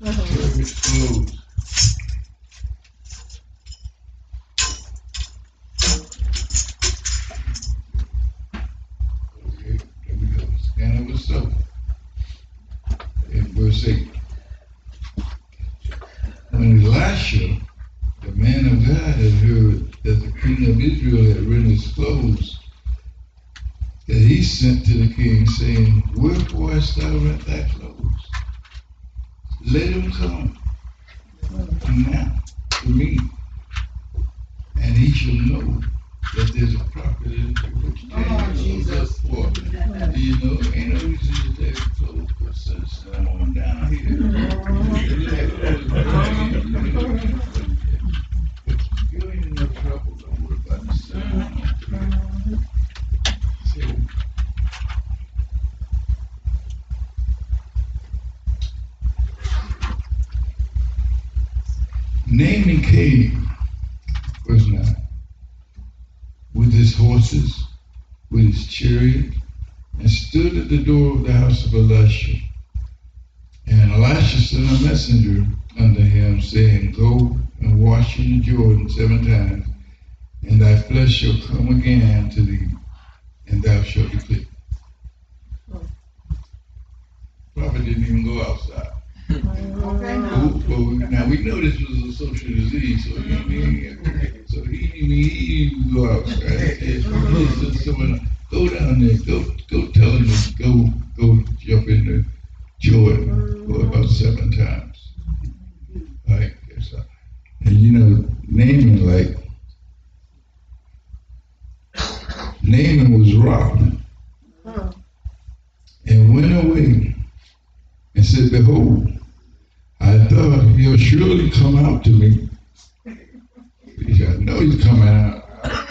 Service closed. Okay, there we go. Stand over soap. In verse 8. When Elisha, the man of God, had heard that the king of Israel had rent his clothes, that he sent to the king, saying, Wherefore hast thou rent thy clothes? Let him come now to me, and he shall know that there's a prophet in which Jesus for. You know, ain't no reason to take clothes, but sit on down here. You ain't in no trouble, don't worry about the sun. So, Naaman came, verse 9, with his horses, with his chariot, and stood at the door of the house of Elisha. And Elisha sent a messenger unto him, saying, Go and wash in the Jordan 7 times, and thy flesh shall come again to thee, and thou shalt be clean. Prophet didn't even go outside. Okay. Now we know this was a social disease, so he didn't even go outside. He said, someone, go down there, go tell him to go jump in the Jordan for about 7 times. Right? And you know, Naaman was robbed and went away and said, Behold, I thought he'll surely come out to me. I know he's coming out.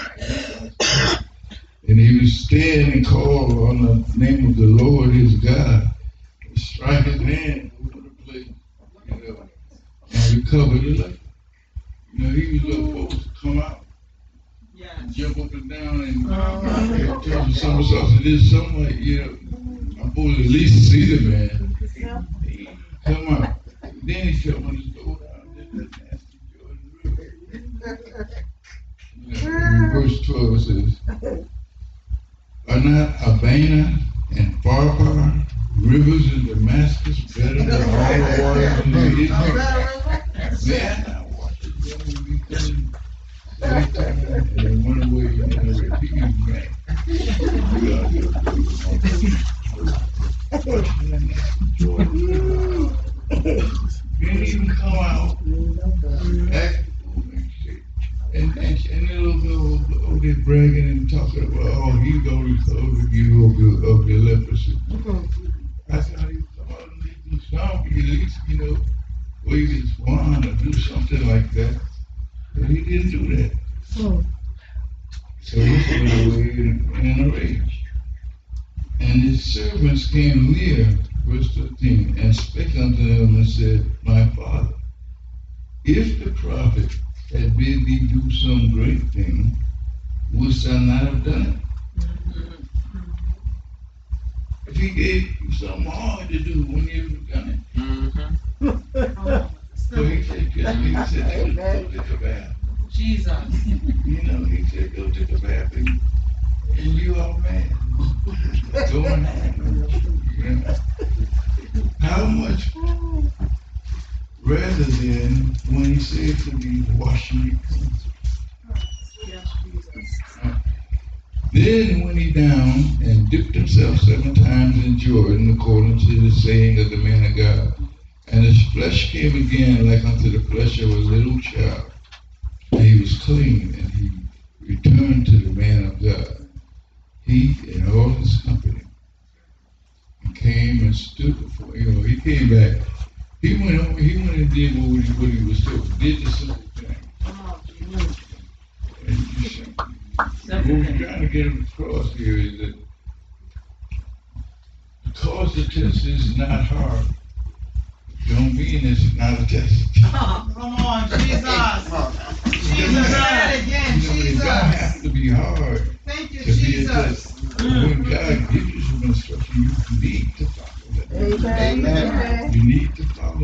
And he would stand and call on the name of the Lord his God, and strike his hand over the place, you know, and recover the life. You know, he was supposed to come out, and jump up and down and turn some somersaults and did something like, you know, I'm supposed to at least see the man. He come out. Then he shut on his door down, did that nasty Jordan River. In verse 12 it says, Are not Abana and Pharpar, rivers in Damascus, better than all the waters in Israel? Man, I watched them when we come and they went away and they repeated back. Didn't even come out, act and little girl over there bragging and talking about, oh, he's going to recover you of the leprosy. I thought he would come out and make them stomp you, at least, you know, wave his wand or do something like that. But he didn't do that. So he went away in a rage. And his servants came near, verse 13, and spake unto him and said, My father, if the prophet had bid thee do some great thing, wouldst thou not have done it? If he gave you something hard to do, wouldn't you have done it? So he said, go take a bath. Jesus. You know, he said, go take a bath and you all mad. Go on home. How much rather than when he said to me, wash me clean. Then went he down and dipped himself 7 times in Jordan, according to the saying of the man of God. And his flesh came again like unto the flesh of a little child. And he was clean, and he returned to the man of God, he and all his company, and came and stood before, you know, he came back. He went and did what he was told. Did the simple thing. And what we're trying to get across here is that because the test is not hard, don't mean it's not a test. Come on, Jesus. Jesus, say it again, Jesus. It don't have to be hard. Thank you, to be a Jesus. test. When God gives you some instruction, you need to follow that. Amen. You need to follow